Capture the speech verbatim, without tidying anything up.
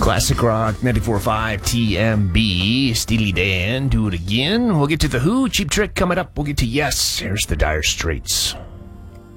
Classic Rock ninety-four point five T M B. Steely Dan, do it again. We'll get to The Who, Cheap Trick coming up. We'll get to Yes. Here's the Dire Straits.